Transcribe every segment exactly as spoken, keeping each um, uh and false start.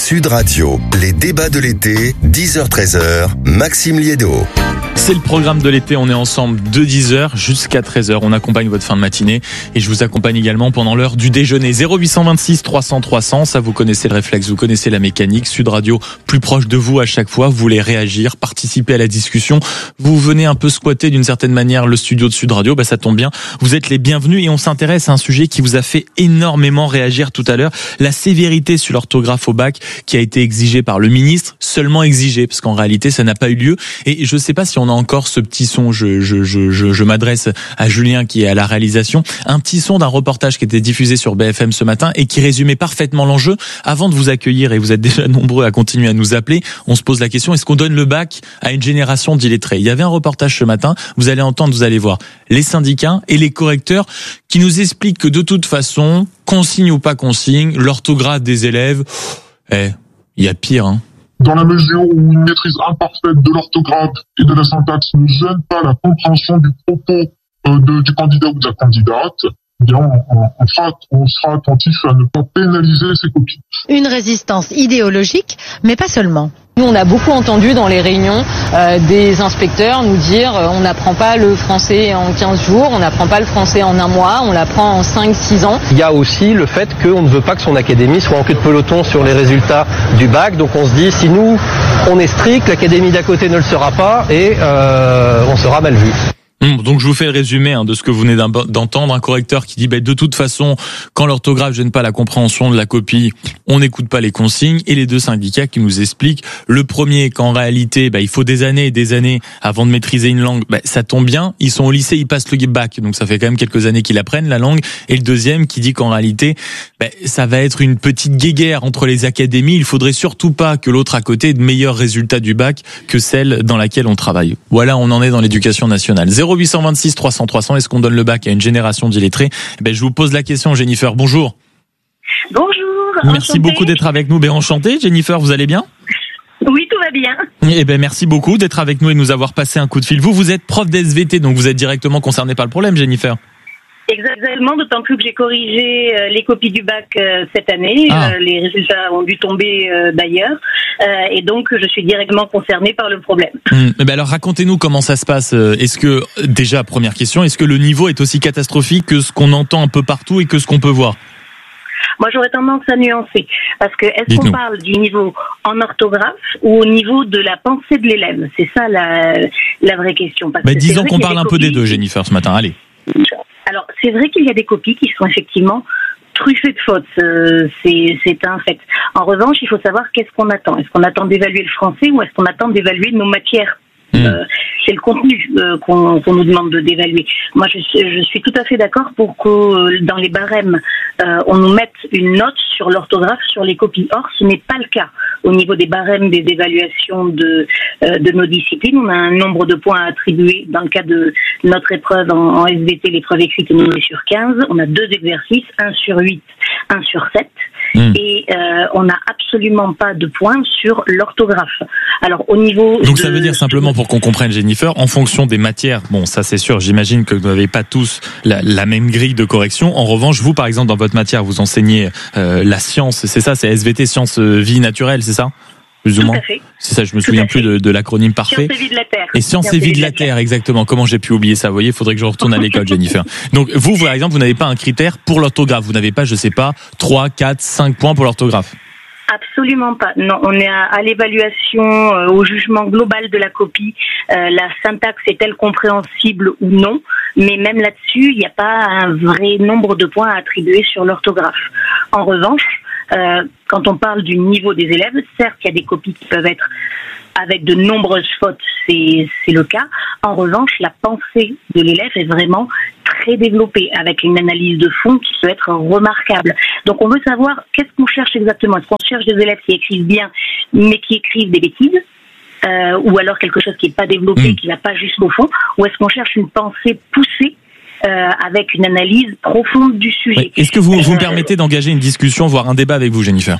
Sud Radio, les débats de l'été, dix heures treize heures, Maxime Liédo. C'est le programme de l'été, on est ensemble de dix heures jusqu'à treize heures. On accompagne votre fin de matinée et je vous accompagne également pendant l'heure du déjeuner. zéro huit cent vingt-six trois cents trois cents, ça vous connaissez le réflexe, vous connaissez la mécanique. Sud Radio, plus proche de vous à chaque fois. Vous voulez réagir, participer à la discussion. Vous venez un peu squatter d'une certaine manière le studio de Sud Radio, bah ça tombe bien. Vous êtes les bienvenus et on s'intéresse à un sujet qui vous a fait énormément réagir tout à l'heure. La sévérité sur l'orthographe au bac qui a été exigée par le ministre, seulement exigée, parce qu'en réalité ça n'a pas eu lieu. Et je ne sais pas si on a encore ce petit son, je, je, je, je, je m'adresse à Julien qui est à la réalisation, un petit son d'un reportage qui était diffusé sur B F M ce matin et qui résumait parfaitement l'enjeu. Avant de vous accueillir, et vous êtes déjà nombreux à continuer à nous appeler, on se pose la question, est-ce qu'on donne le bac à une génération d'illettrés ? Il y avait un reportage ce matin, vous allez entendre, vous allez voir, les syndicats et les correcteurs qui nous expliquent que de toute façon, consigne ou pas consigne, l'orthographe des élèves, eh, il y a pire, hein. Dans la mesure où une maîtrise imparfaite de l'orthographe et de la syntaxe ne gêne pas la compréhension du propos euh, de, du candidat ou de la candidate, eh bien on, on, on, sera, on sera attentif à ne pas pénaliser ces copies. Une résistance idéologique, mais pas seulement. Nous, on a beaucoup entendu dans les réunions euh, des inspecteurs nous dire euh, on n'apprend pas le français en quinze jours, on n'apprend pas le français en un mois, on l'apprend en cinq six ans. Il y a aussi le fait qu'on ne veut pas que son académie soit en queue de peloton sur les résultats du bac. Donc on se dit, si nous, on est strict, l'académie d'à côté ne le sera pas et euh, on sera mal vu. Donc je vous fais le résumé hein, de ce que vous venez d'entendre. Un correcteur qui dit bah, de toute façon, quand l'orthographe gêne pas la compréhension de la copie, on n'écoute pas les consignes. Et les deux syndicats qui nous expliquent, le premier qu'en réalité bah, il faut des années et des années avant de maîtriser une langue, bah, ça tombe bien, ils sont au lycée, ils passent le bac, donc ça fait quand même quelques années qu'ils apprennent la langue. Et le deuxième qui dit qu'en réalité bah, ça va être une petite guéguerre entre les académies, il faudrait surtout pas que l'autre à côté ait de meilleurs résultats du bac que celle dans laquelle on travaille. Voilà, on en est dans l'éducation nationale. zéro huit cent vingt-six trois cents trois cents, est-ce qu'on donne le bac à une génération d'illettrés ? Eh ben, je vous pose la question, Jennifer. Bonjour. Bonjour. Merci enchantée. beaucoup d'être avec nous. Ben, enchanté. Jennifer, vous allez bien ? Oui, tout va bien. Eh ben, merci beaucoup d'être avec nous et de nous avoir passé un coup de fil. Vous, vous êtes prof d'S V T, donc vous êtes directement concerné par le problème, Jennifer. Exactement, d'autant plus que j'ai corrigé euh, les copies du bac euh, cette année. Ah. Euh, les résultats ont dû tomber euh, d'ailleurs. Euh, et donc, je suis directement concernée par le problème. Hum, eh ben alors, racontez-nous comment ça se passe. Est-ce que, déjà, première question, est-ce que le niveau est aussi catastrophique que ce qu'on entend un peu partout et que ce qu'on peut voir ? Moi, j'aurais tendance à nuancer. Parce que, est-ce Dites-nous. qu'on parle du niveau en orthographe ou au niveau de la pensée de l'élève ? C'est ça la, la vraie question. Parce Ben, que c'est disons vrai qu'on qu'il y a parle un des peu des copies- deux, Jennifer, ce matin. Allez. Alors, c'est vrai qu'il y a des copies qui sont effectivement truffées de fautes, euh, c'est, c'est un fait. En revanche, il faut savoir qu'est-ce qu'on attend. Est-ce qu'on attend d'évaluer le français ou est-ce qu'on attend d'évaluer nos matières ? Mmh. Euh, c'est le contenu euh, qu'on, qu'on nous demande de d'évaluer. Moi, je, je suis tout à fait d'accord pour que euh, dans les barèmes, euh, on nous mette une note sur l'orthographe, sur les copies. Or, ce n'est pas le cas. Au niveau des barèmes des évaluations de, euh, de nos disciplines, on a un nombre de points à attribuer. Dans le cas de notre épreuve en, en S V T, l'épreuve écrite est nommée sur quinze. On a deux exercices, un sur huit, un sur sept. Mmh. Et euh, on n'a absolument pas de points sur l'orthographe. Alors au niveau Donc de... ça veut dire simplement pour qu'on comprenne, Jennifer, en fonction des matières, bon ça c'est sûr, j'imagine que vous n'avez pas tous la, la même grille de correction. En revanche, vous par exemple dans votre matière, vous enseignez euh, la science, c'est ça, c'est S V T, sciences euh, vie naturelle, c'est ça ? Plus ou moins. Tout à fait. C'est ça, je me Tout souviens à plus fait. de, de l'acronyme parfait. Sciences et vie de la Terre. Et sciences et vie de la Terre, exactement. Comment j'ai pu oublier ça ? Vous voyez, il faudrait que je retourne à l'école, Jennifer. Donc vous, par exemple, vous n'avez pas un critère pour l'orthographe. Vous n'avez pas, je sais pas, trois, quatre, cinq points pour l'orthographe. Absolument pas. Non, on est à, à l'évaluation, euh, au jugement global de la copie. Euh, la syntaxe est-elle compréhensible ou non ? Mais même là-dessus, il n'y a pas un vrai nombre de points à attribuer sur l'orthographe. En revanche, euh, quand on parle du niveau des élèves, certes, il y a des copies qui peuvent être avec de nombreuses fautes, c'est, c'est le cas. En revanche, la pensée de l'élève est vraiment très développée, avec une analyse de fond qui peut être remarquable. Donc on veut savoir qu'est-ce qu'on cherche exactement. Est-ce qu'on cherche des élèves qui écrivent bien, mais qui écrivent des bêtises, euh, ou alors quelque chose qui n'est pas développé, mmh. qui ne va pas jusqu'au fond, ou est-ce qu'on cherche une pensée poussée euh, avec une analyse profonde du sujet. Oui. Est-ce que vous, vous me permettez d'engager une discussion, voire un débat avec vous, Jennifer ?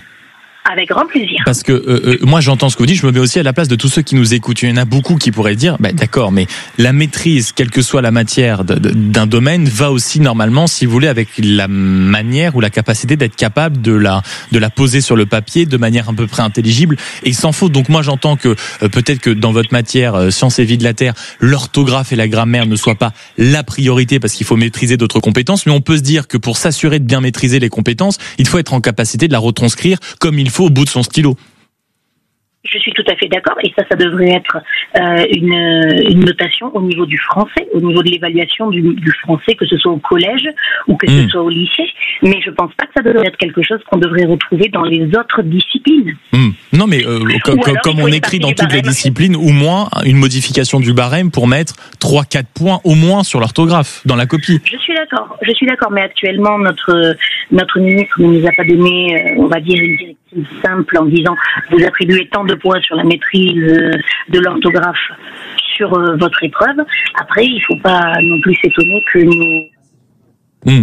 Avec grand plaisir. Parce que euh, moi j'entends ce que vous dites, je me mets aussi à la place de tous ceux qui nous écoutent. Il y en a beaucoup qui pourraient dire, bah, d'accord, mais la maîtrise, quelle que soit la matière de, de, d'un domaine, va aussi normalement, si vous voulez, avec la manière ou la capacité d'être capable de la de la poser sur le papier de manière à peu près intelligible et sans faute. Donc moi j'entends que euh, peut-être que dans votre matière euh, sciences et vie de la terre, l'orthographe et la grammaire ne soient pas la priorité parce qu'il faut maîtriser d'autres compétences, mais on peut se dire que pour s'assurer de bien maîtriser les compétences, il faut être en capacité de la retranscrire comme il faut au bout de son stylo. Je suis tout à fait d'accord, et ça, ça devrait être euh, une, une notation au niveau du français, au niveau de l'évaluation du, du français, que ce soit au collège ou que mmh. ce soit au lycée. Mais je pense pas que ça devrait être quelque chose qu'on devrait retrouver dans les autres disciplines. Mmh. Non, mais euh, comme, comme on écrit dans toutes les disciplines, au moins une modification du barème pour mettre trois quatre points au moins sur l'orthographe dans la copie. Je suis d'accord, je suis d'accord, mais actuellement notre notre ministre ne nous a pas donné, on va dire, une directive simple en disant vous attribuez tant de points sur la maîtrise de l'orthographe sur votre épreuve. Après, il ne faut pas non plus s'étonner que nous mmh.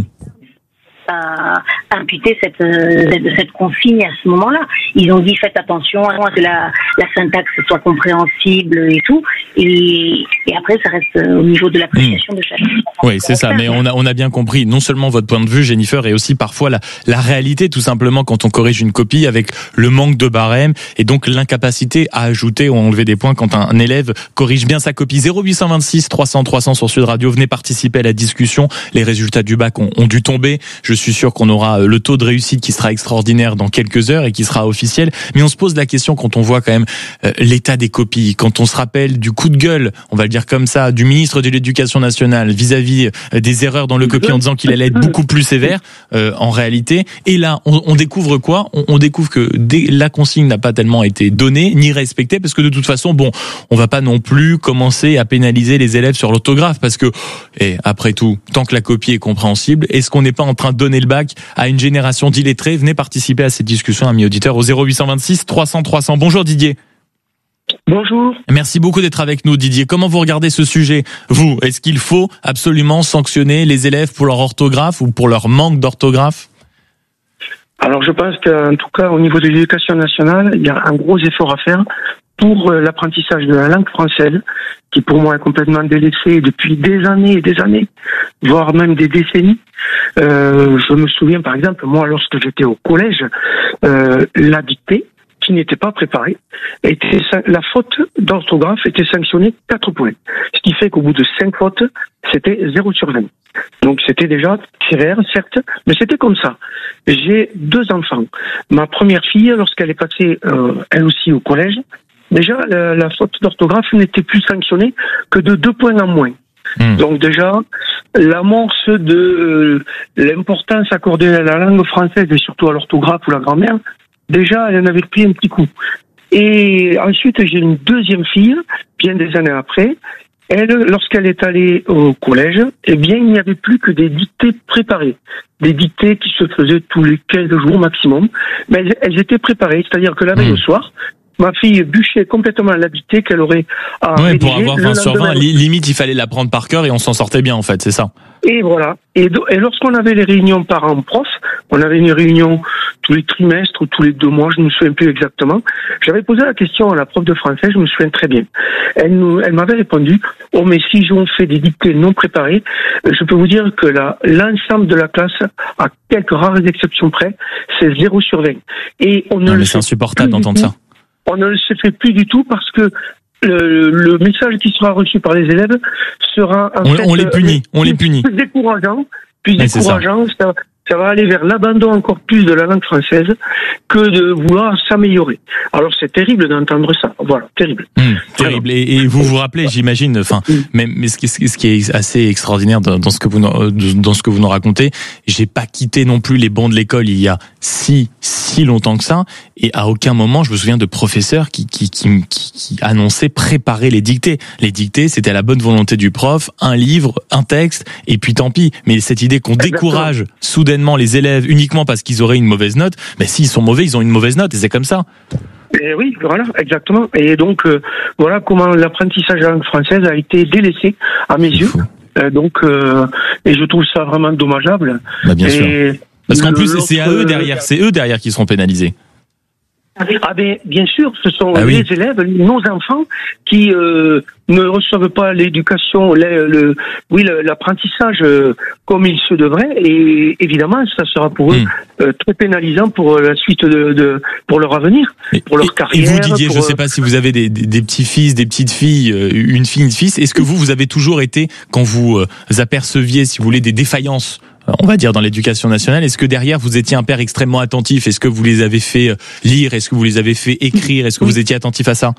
à imputer cette, cette, cette consigne à ce moment-là. Ils ont dit faites attention à que la, la syntaxe soit compréhensible et tout, et, et après ça reste au niveau de l'appréciation mmh. de chacun. Oui, c'est ça, mais on a, on a bien compris non seulement votre point de vue, Jennifer, et aussi parfois la, la réalité, tout simplement, quand on corrige une copie avec le manque de barème et donc l'incapacité à ajouter ou à enlever des points quand un, un élève corrige bien sa copie. zéro huit cent vingt-six trois cents trois cents sur Sud Radio, venez participer à la discussion. Les résultats du bac ont, ont dû tomber. Je suis sûr qu'on aura le taux de réussite qui sera extraordinaire dans quelques heures et qui sera officiel. Mais on se pose la question quand on voit quand même euh, l'état des copies, quand on se rappelle du coup de gueule, on va le dire comme ça, du ministre de l'Éducation nationale vis-à-vis euh, des erreurs dans le copie en disant qu'il allait être beaucoup plus sévère euh, en réalité. Et là, on, on découvre quoi on, on découvre que dès, la consigne n'a pas tellement été donnée ni respectée parce que de toute façon, bon, on va pas non plus commencer à pénaliser les élèves sur l'orthographe parce que, et après tout, tant que la copie est compréhensible, est-ce qu'on n'est pas en train de donner le bac à une génération d'illettrés? Venez participer à cette discussion, amis auditeurs, au zéro huit cent vingt-six trois cents trois cents. Bonjour Didier. Bonjour. Merci beaucoup d'être avec nous, Didier. Comment vous regardez ce sujet, vous? Est-ce qu'il faut absolument sanctionner les élèves pour leur orthographe ou pour leur manque d'orthographe? Alors je pense qu'en tout cas au niveau de l'éducation nationale, il y a un gros effort à faire pour l'apprentissage de la langue française, qui pour moi est complètement délaissée depuis des années et des années, voire même des décennies. Euh, je me souviens par exemple, moi lorsque j'étais au collège, euh, la dictée, qui n'était pas préparée, était, la faute d'orthographe était sanctionnée quatre points. Ce qui fait qu'au bout de cinq fautes, c'était zéro sur vingt. Donc c'était déjà sévère, certes, mais c'était comme ça. J'ai deux enfants. Ma première fille, lorsqu'elle est passée, euh, elle aussi au collège, déjà la, la faute d'orthographe n'était plus sanctionnée que de deux points en moins. Mmh. Donc déjà, l'amorce de euh, l'importance accordée à la langue française et surtout à l'orthographe ou la grammaire, déjà, elle en avait pris un petit coup. Et ensuite, j'ai une deuxième fille, bien des années après. Elle, lorsqu'elle est allée au collège, eh bien, il n'y avait plus que des dictées préparées. Des dictées qui se faisaient tous les quinze jours maximum. Mais elles, elles étaient préparées. C'est-à-dire que la veille mmh. au soir, ma fille bûchait complètement la dictée qu'elle aurait à ouais, rédiger. Pour avoir vingt sur vingt, limite, il fallait la prendre par cœur et on s'en sortait bien, en fait, c'est ça. Et voilà. Et, do- et lorsqu'on avait les réunions parents-prof, on avait une réunion tous les trimestres ou tous les deux mois, je ne me souviens plus exactement. J'avais posé la question à la prof de français, je me souviens très bien. Elle, nous, elle m'avait répondu, oh mais si on fait des dictées non préparées, je peux vous dire que la, l'ensemble de la classe, à quelques rares exceptions près, c'est zéro sur vingt. Et on ne non, le mais c'est insupportable d'entendre ça. On ne le fait plus du tout parce que le, le message qui sera reçu par les élèves sera en on, fait, on les punit, euh, on les punit. Plus décourageant, plus mais décourageant. Ça. Ça, ça va aller vers l'abandon encore plus de la langue française que de vouloir s'améliorer. Alors c'est terrible d'entendre ça. Voilà, terrible. Mmh, terrible. Et, et vous vous rappelez, j'imagine, enfin, mais, mais ce qui, ce qui est assez extraordinaire dans, dans ce que vous dans ce que vous nous racontez, j'ai pas quitté non plus les bancs de l'école il y a si si longtemps que ça, et à aucun moment je me souviens de professeurs qui qui qui, qui, qui annonçaient préparer les dictées. Les dictées, c'était à la bonne volonté du prof, un livre, un texte, et puis tant pis. Mais cette idée qu'on décourage soudainement les élèves uniquement parce qu'ils auraient une mauvaise note, mais s'ils sont mauvais, ils ont une mauvaise note, et c'est comme ça. Et oui, voilà, exactement. Et donc, euh, voilà comment l'apprentissage de la langue française a été délaissé à mes yeux. Euh, donc, euh, et je trouve ça vraiment dommageable. Bah bien et sûr. Parce qu'en plus, c'est à eux derrière, c'est eux derrière qui seront pénalisés. Ah ben, bien sûr, ce sont ah les oui. élèves, nos enfants, qui euh, ne reçoivent pas l'éducation, le, le, oui, le, l'apprentissage euh, comme il se devrait, et évidemment, ça sera pour eux mmh. euh, très pénalisant pour la suite de, de pour leur avenir, et, pour leur et, carrière. Et vous, Didier, pour, je ne sais pas si vous avez des, des, des petits-fils, des petites-filles, euh, une fille, une fils. Est-ce que vous, vous avez toujours été, quand vous euh, aperceviez, si vous voulez, des défaillances, on va dire, dans l'éducation nationale, est-ce que derrière vous étiez un père extrêmement attentif? Est-ce que vous les avez fait lire? Est-ce que vous les avez fait écrire? Est-ce que vous étiez attentif à ça?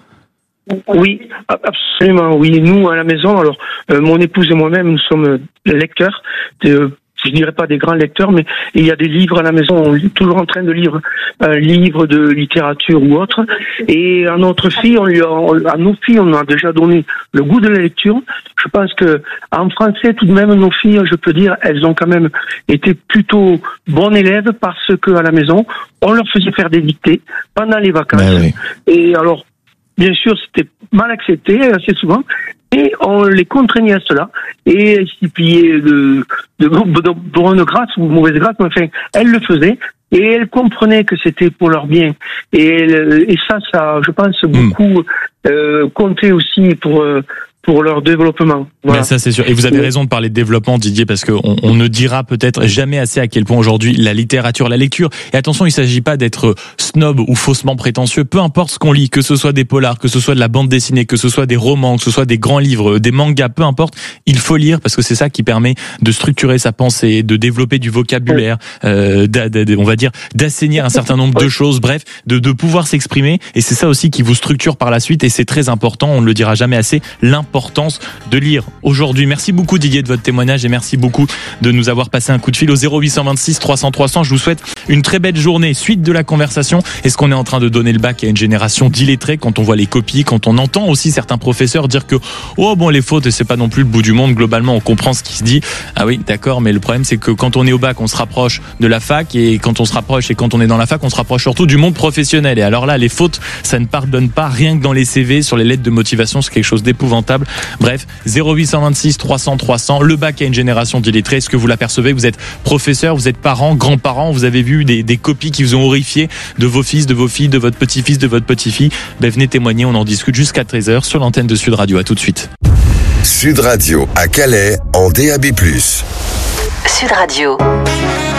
Oui, absolument, oui. Nous, à la maison, alors, euh, mon épouse et moi-même, nous sommes lecteurs, de, je dirais pas des grands lecteurs, mais il y a des livres à la maison, on est toujours en train de lire un livre de littérature ou autre. Et à notre fille, on lui a, à nos filles, on a déjà donné le goût de la lecture. Je pense que en français, tout de même, nos filles, je peux dire, elles ont quand même été plutôt bonnes élèves parce que à la maison, on leur faisait faire des dictées pendant les vacances. Ben oui. Et alors, bien sûr, c'était mal accepté assez souvent. Et on les contraignait à cela, et elles s'y pliaient de, de, de bonne grâce ou mauvaise grâce, mais enfin, elles le faisaient, et elles comprenaient que c'était pour leur bien. Et, et ça, ça, je pense, beaucoup euh, comptait aussi pour... Euh, pour leur développement. Voilà. Ben ça c'est sûr. Et vous avez raison de parler de développement, Didier, parce qu'on on ne dira peut-être jamais assez à quel point aujourd'hui la littérature, la lecture. Et attention, il s'agit pas d'être snob ou faussement prétentieux. Peu importe ce qu'on lit, que ce soit des polars, que ce soit de la bande dessinée, que ce soit des romans, que ce soit des grands livres, des mangas, peu importe, il faut lire parce que c'est ça qui permet de structurer sa pensée, de développer du vocabulaire, euh, d- d- on va dire d'assainir un certain nombre de choses. Bref, de, de pouvoir s'exprimer. Et c'est ça aussi qui vous structure par la suite. Et c'est très important. On ne le dira jamais assez. L'importance de lire aujourd'hui. Merci beaucoup Didier de votre témoignage et merci beaucoup de nous avoir passé un coup de fil au zéro huit cent vingt-six trois cents trois cents. Je vous souhaite une très belle journée. Suite de la conversation, est-ce qu'on est en train de donner le bac à une génération d'illettrés quand on voit les copies, quand on entend aussi certains professeurs dire que oh bon les fautes c'est pas non plus le bout du monde, globalement on comprend ce qui se dit. Ah oui d'accord, mais le problème c'est que quand on est au bac on se rapproche de la fac et quand on se rapproche et quand on est dans la fac on se rapproche surtout du monde professionnel et alors là les fautes ça ne pardonne pas, rien que dans les C V, sur les lettres de motivation c'est quelque chose d'épouvantable. Bref, zéro huit cent vingt-six trois cents trois cents, le bac à une génération d'illettrés. Est-ce que vous l'apercevez? Vous êtes professeur, vous êtes parent, grands-parents, vous avez vu des, des copies qui vous ont horrifié de vos fils, de vos filles, de votre petit-fils, de votre petite-fille. Ben, venez témoigner, on en discute jusqu'à treize heures sur l'antenne de Sud Radio. À tout de suite. Sud Radio à Calais en D A B plus. Sud Radio.